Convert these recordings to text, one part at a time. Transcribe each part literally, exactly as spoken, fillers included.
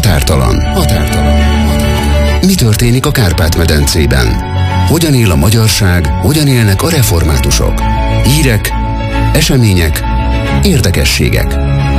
Határtalan. Határtalan. Mi történik a Kárpát-medencében? Hogyan él a magyarság, hogyan élnek a reformátusok? Hírek, események, érdekességek.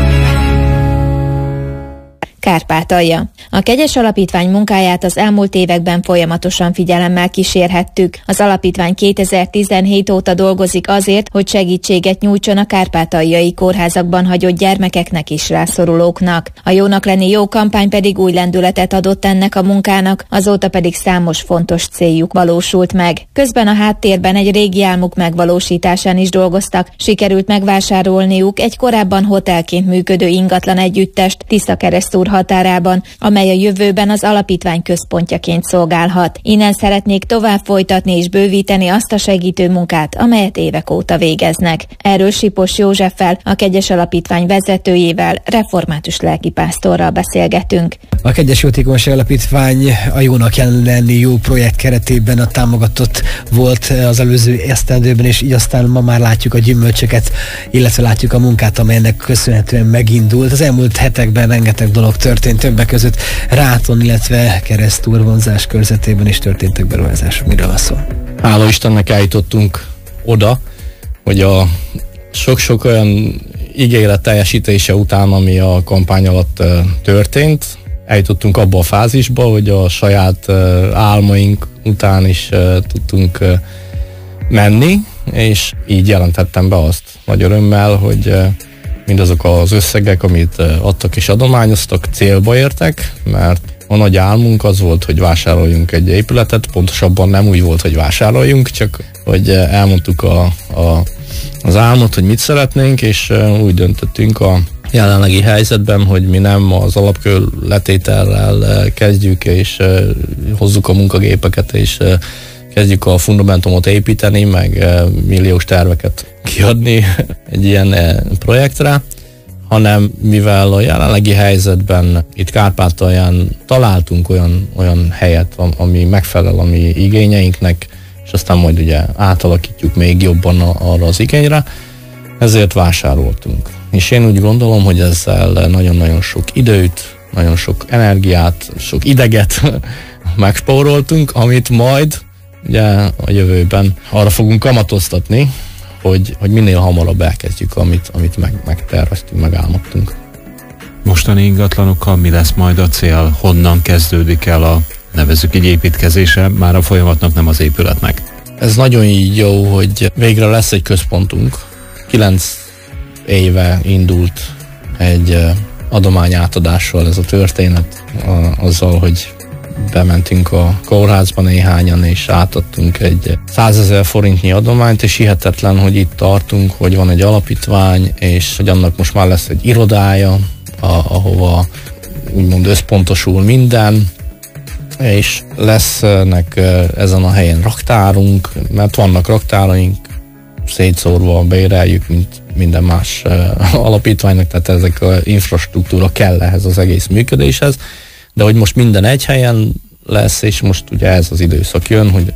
Kárpátalja. A Kegyes Alapítvány munkáját az elmúlt években folyamatosan figyelemmel kísérhettük. Az alapítvány kétezer-tizenhét óta dolgozik azért, hogy segítséget nyújtson a kárpátaljai kórházakban hagyott gyermekeknek és rászorulóknak. A Jónak lenni jó kampány pedig új lendületet adott ennek a munkának, azóta pedig számos fontos céljuk valósult meg. Közben a háttérben egy régi álmuk megvalósításán is dolgoztak. Sikerült megvásárolniuk egy korábban hotelként működő ingatlan együttest Tiszakeresztúr határában, amely a jövőben az alapítvány központjaként szolgálhat. Innen szeretnék tovább folytatni és bővíteni azt a segítő munkát, amelyet évek óta végeznek. Erről Sipos Józseffel, a Kegyes Alapítvány vezetőjével, református lelkipásztorral beszélgetünk. A Kegyes Jótékonyság Alapítvány a Jónak lenni jó projekt keretében a támogatott volt az előző esztendőben, és így aztán ma már látjuk a gyümölcsöket, illetve látjuk a munkát, amelynek köszönhetően megindult. Az elmúlt hetekben rengeteg dolog történt, többek között Ráton, illetve Keresztúrvonzás körzetében is történtek beruházások. Miről van szó? Hála Istennek eljutottunk oda, hogy a sok-sok olyan ígéret teljesítése után, ami a kampány alatt uh, történt, eljutottunk abba a fázisba, hogy a saját uh, álmaink után is uh, tudtunk uh, menni, és így jelentettem be azt nagy örömmel, hogy uh, mindazok az összegek, amit adtak és adományoztak, célba értek, mert a nagy álmunk az volt, hogy vásároljunk egy épületet, pontosabban nem úgy volt, hogy vásároljunk, csak hogy elmondtuk a, a, az álmot, hogy mit szeretnénk, és úgy döntöttünk a jelenlegi helyzetben, hogy mi nem az alapkőletétellel kezdjük, és hozzuk a munkagépeket, és kezdjük a fundamentumot építeni, meg milliós terveket kiadni egy ilyen projektre, hanem mivel a jelenlegi helyzetben itt Kárpátalján találtunk olyan, olyan helyet, ami megfelel a mi igényeinknek, és aztán majd ugye átalakítjuk még jobban arra az igényre, ezért vásároltunk. És én úgy gondolom, hogy ezzel nagyon-nagyon sok időt, nagyon sok energiát, sok ideget megspóroltunk, amit majd ugye a jövőben arra fogunk kamatoztatni, hogy, hogy minél hamarabb elkezdjük, amit, amit meg, megterveztünk, megálmodtunk. Mostani ingatlanokkal mi lesz majd a cél? Honnan kezdődik el a, nevezzük így, építkezése, már a folyamatnak, nem az épületnek? Ez nagyon így jó, hogy végre lesz egy központunk. Kilenc éve indult egy adományátadással ez a történet, azzal, hogy bementünk a kórházba néhányan, és átadtunk egy százezer forintnyi adományt, és hihetetlen, hogy itt tartunk, hogy van egy alapítvány, és hogy annak most már lesz egy irodája, a, ahova úgymond összpontosul minden, és lesznek ezen a helyen raktárunk, mert vannak raktáraink, szétszórva béreljük, mint minden más alapítványnak, tehát ezek az infrastruktúra kell ehhez az egész működéshez, de hogy most minden egy helyen lesz, és most ugye ez az időszak jön, hogy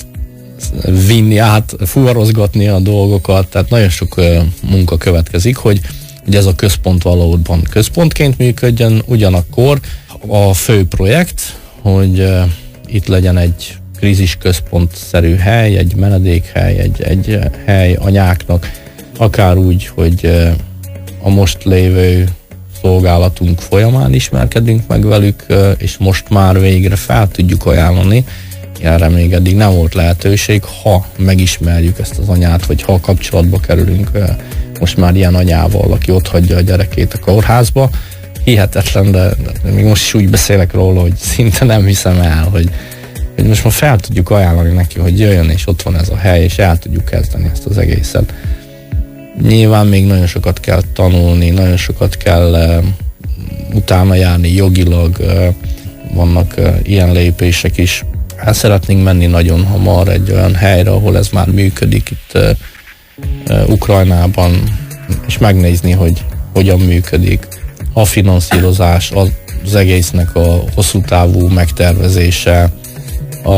átvinni, átfuvarozgatni a dolgokat, tehát nagyon sok uh, munka következik, hogy, hogy ez a központ valóban központként működjön, ugyanakkor a fő projekt, hogy uh, itt legyen egy krízisközpontszerű hely, egy menedékhely, egy, egy hely anyáknak, akár úgy, hogy uh, a most lévő szolgálatunk folyamán ismerkedünk meg velük, és most már végre fel tudjuk ajánlani. Erre még eddig nem volt lehetőség, ha megismerjük ezt az anyát, vagy ha kapcsolatba kerülünk most már ilyen anyával, aki ott hagyja a gyerekét a kórházba. Hihetetlen, de, de még most is úgy beszélek róla, hogy szinte nem hiszem el, hogy, hogy most már fel tudjuk ajánlani neki, hogy jöjjön, és ott van ez a hely, és el tudjuk kezdeni ezt az egészet. Nyilván még nagyon sokat kell tanulni, nagyon sokat kell uh, utána járni jogilag, uh, vannak uh, ilyen lépések is. El szeretnénk menni nagyon hamar egy olyan helyre, ahol ez már működik itt uh, uh, Ukrajnában, és megnézni, hogy hogyan működik a finanszírozás, az egésznek a hosszú távú megtervezése, a,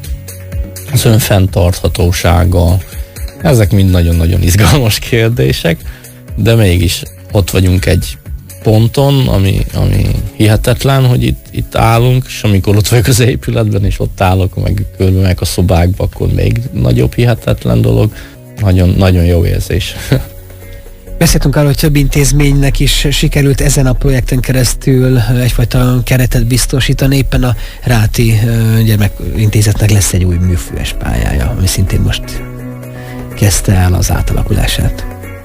az önfenntarthatósága. Ezek mind nagyon-nagyon izgalmas kérdések, de mégis ott vagyunk egy ponton, ami, ami hihetetlen, hogy itt, itt állunk, és amikor ott vagyok az épületben, és ott állok, meg körbe meg a szobákba, akkor még nagyobb hihetetlen dolog. Nagyon, nagyon jó érzés. Beszéltünk arról, hogy több intézménynek is sikerült ezen a projekten keresztül egyfajta keretet biztosítani. Éppen a Ráti Gyermekintézetnek lesz egy új műfüves pályája, ami szintén most kezdte el az átalakulását.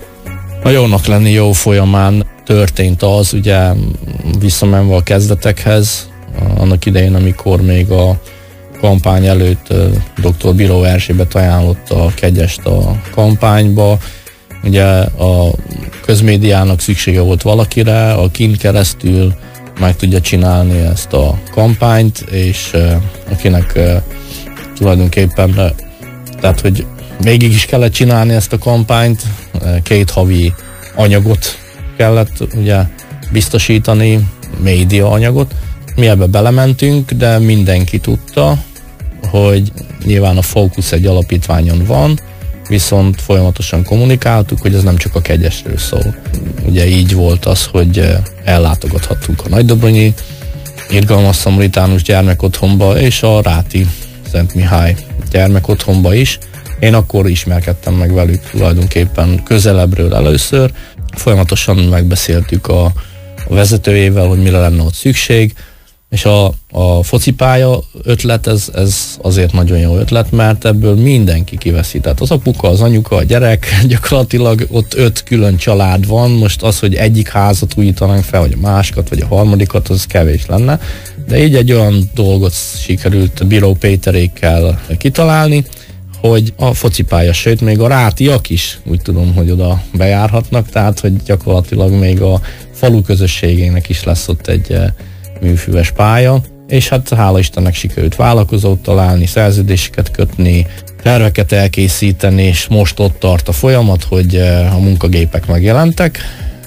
A jónak lenni jó folyamán történt az, ugye visszamenve a kezdetekhez, annak idején, amikor még a kampány előtt dr. Bíró Erzsébet ajánlotta a Kegyest a kampányba. Ugye a közmédiának szüksége volt valakire, akin keresztül meg tudja csinálni ezt a kampányt, és akinek tulajdonképpen, tehát hogy végig is kellett csinálni ezt a kampányt, két havi anyagot kellett ugye biztosítani, média anyagot. Mi ebbe belementünk, de mindenki tudta, hogy nyilván a fókusz egy alapítványon van, viszont folyamatosan kommunikáltuk, hogy ez nem csak a Kegyesről szól. Ugye így volt az, hogy ellátogathattunk a Nagydobronyi Irgalmas Szamaritánus gyermekotthonba és a Ráti Szent Mihály gyermekotthonba is. Én akkor ismerkedtem meg velük tulajdonképpen közelebbről először. Folyamatosan megbeszéltük a, a vezetőjével, hogy mire lenne ott szükség, és a, a focipálya ötlet, ez, ez azért nagyon jó ötlet, mert ebből mindenki kiveszi. Tehát az apuka, az anyuka, a gyerek, gyakorlatilag ott öt külön család van, most az, hogy egyik házat újítanánk fel, vagy a másikat, vagy a harmadikat, az kevés lenne. De így egy olyan dolgot sikerült Bíró Péterékkel kitalálni, hogy a focipálya, sőt még a rátiak is úgy tudom, hogy oda bejárhatnak, tehát hogy gyakorlatilag még a falu közösségének is lesz ott egy műfüves pálya, és hát hála Istennek sikerült vállalkozót találni, szerződéseket kötni, terveket elkészíteni, és most ott tart a folyamat, hogy a munkagépek megjelentek,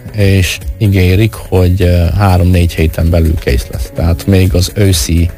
és ígérik, hogy három-négy héten belül kész lesz. Tehát még az őszi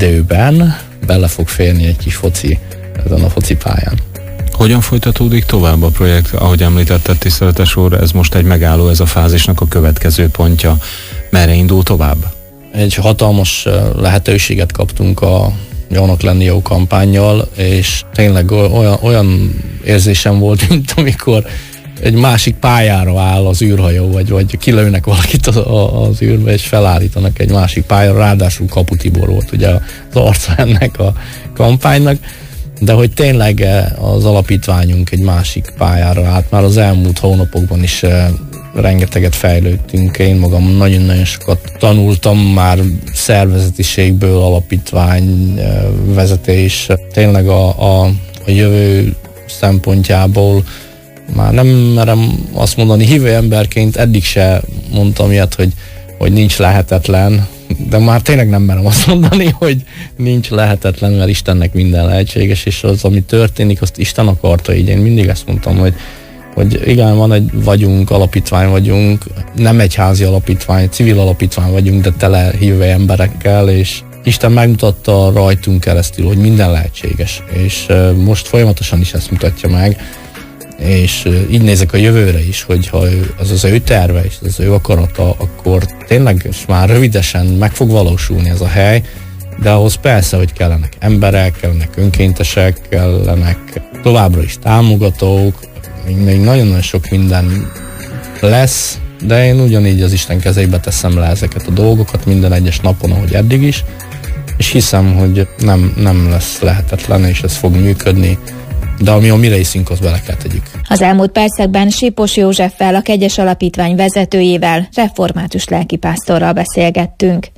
időben bele fog férni egy kis foci ezen a focipályán. Hogyan folytatódik tovább a projekt? Ahogy említetted, tiszteletes úr, ez most egy megálló, ez a fázisnak a következő pontja. Merre indul tovább? Egy hatalmas lehetőséget kaptunk a Jónak lenni jó kampánnyal, és tényleg olyan, olyan érzésem volt, mint amikor egy másik pályára áll az űrhajó, vagy, vagy kilőnek valakit az, az űrbe, és felállítanak egy másik pályára, ráadásul Kapu Tibor volt ugye az arca ennek a kampánynak, de hogy tényleg az alapítványunk egy másik pályára állt. Már az elmúlt hónapokban is rengeteget fejlődtünk, én magam nagyon-nagyon sokat tanultam már szervezetiségből, alapítvány, vezetés, tényleg a, a, a jövő szempontjából már nem merem azt mondani, hívő emberként eddig se mondtam ilyet, hogy, hogy nincs lehetetlen, de már tényleg nem merem azt mondani, hogy nincs lehetetlen, mert Istennek minden lehetséges, és az, ami történik, azt Isten akarta így. Én mindig ezt mondtam, hogy hogy igen, van egy, vagyunk, alapítvány vagyunk, nem egyházi alapítvány, civil alapítvány vagyunk, de tele hívő emberekkel, és Isten megmutatta rajtunk keresztül, hogy minden lehetséges, és most folyamatosan is ezt mutatja meg, és így nézek a jövőre is, hogy ha az az ő terve és az ő akarata, akkor tényleg már rövidesen meg fog valósulni ez a hely, de ahhoz persze, hogy kellenek emberek, kellenek önkéntesek, kellenek továbbra is támogatók, még nagyon-nagyon sok minden lesz, de én ugyanígy az Isten kezébe teszem le ezeket a dolgokat minden egyes napon, ahogy eddig is, és hiszem, hogy nem, nem lesz lehetetlen, és ez fog működni, de ami a mi részünk, azt bele kell tegyük. Az elmúlt percekben Sipos Józseffel, a Kegyes Alapítvány vezetőjével, református lelkipásztorral beszélgettünk.